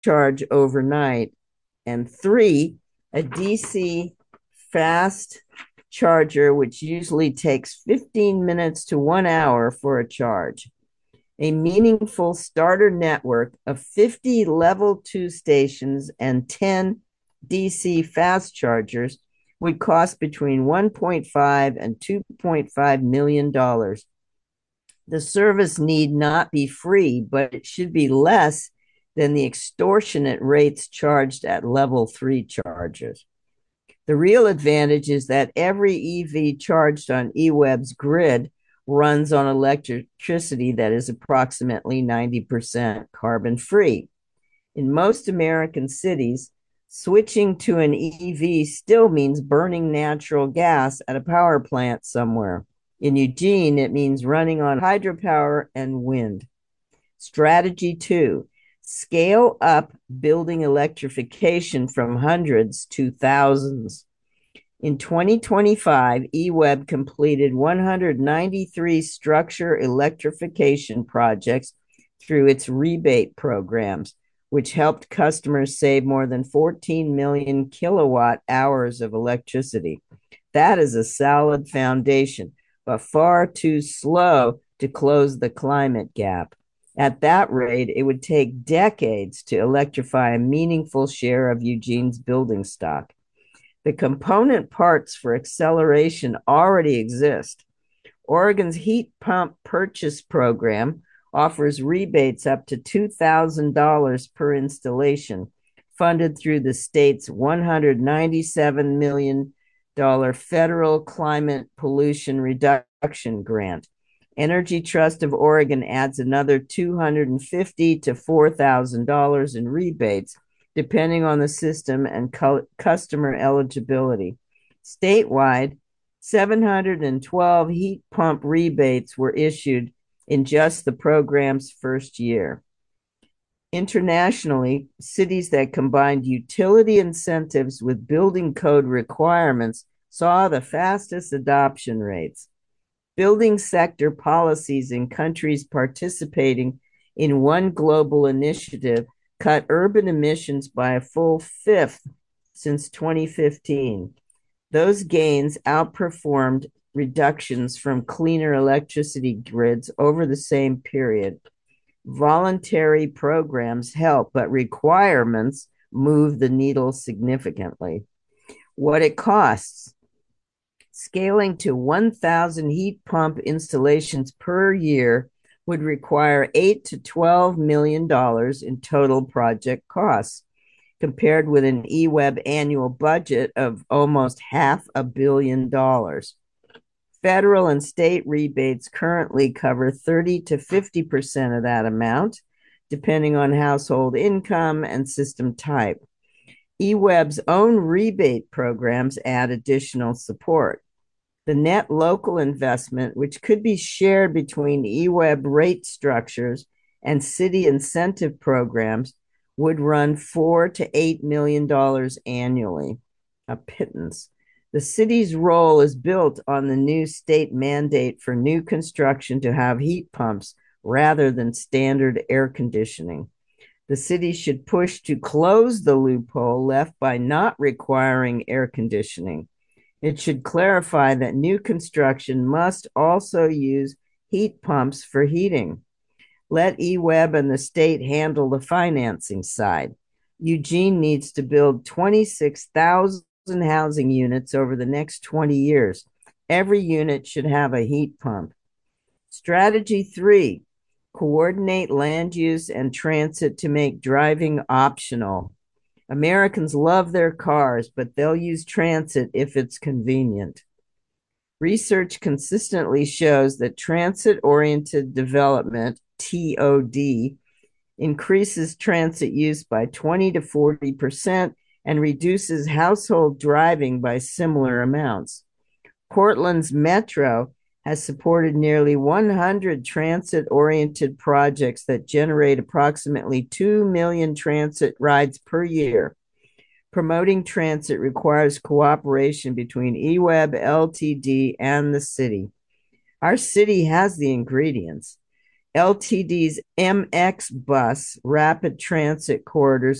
charge overnight. And three, a DC fast charger, which usually takes 15 minutes to 1 hour for a charge. A meaningful starter network of 50 level 2 stations and 10 DC fast chargers would cost between 1.5 and $2.5 million. The service need not be free, but it should be less than the extortionate rates charged at level 3 chargers. The real advantage is that every EV charged on eWeb's grid runs on electricity that is approximately 90% carbon free. In most American cities, switching to an EV still means burning natural gas at a power plant somewhere. In Eugene, it means running on hydropower and wind. Strategy 2, scale up building electrification from hundreds to thousands. In 2025, eWeb completed 193 structure electrification projects through its rebate programs, which helped customers save more than 14 million kilowatt hours of electricity. That is a solid foundation, but far too slow to close the climate gap. At that rate, it would take decades to electrify a meaningful share of Eugene's building stock. The component parts for acceleration already exist. Oregon's heat pump purchase program offers rebates up to $2,000 per installation, funded through the state's $197 million federal climate pollution reduction grant. Energy Trust of Oregon adds another $250 to $4,000 in rebates, depending on the system and customer eligibility. Statewide, 712 heat pump rebates were issued in just the program's first year. Internationally, cities that combined utility incentives with building code requirements saw the fastest adoption rates. Building sector policies in countries participating in one global initiative cut urban emissions by a full fifth since 2015. Those gains outperformed reductions from cleaner electricity grids over the same period. Voluntary programs help, but requirements move the needle significantly. What it costs. Scaling to 1,000 heat pump installations per year would require $8 to $12 million in total project costs, compared with an eWeb annual budget of almost $500 million. Federal and state rebates currently cover 30 to 50% of that amount, depending on household income and system type. eWeb's own rebate programs add additional support. The net local investment, which could be shared between eWeb rate structures and city incentive programs, would run $4 to $8 million annually, a pittance. The city's role is built on the new state mandate for new construction to have heat pumps rather than standard air conditioning. The city should push to close the loophole left by not requiring air conditioning. It should clarify that new construction must also use heat pumps for heating. Let eWeb and the state handle the financing side. Eugene needs to build 26,000 housing units over the next 20 years. Every unit should have a heat pump. Strategy 3, coordinate land use and transit to make driving optional. Americans love their cars, but they'll use transit if it's convenient. Research consistently shows that transit-oriented development, TOD, increases transit use by 20 to 40% and reduces household driving by similar amounts. Portland's Metro has supported nearly 100 transit-oriented projects that generate approximately 2 million transit rides per year. Promoting transit requires cooperation between eWeb, LTD, and the city. Our city has the ingredients. LTD's MX bus rapid transit corridors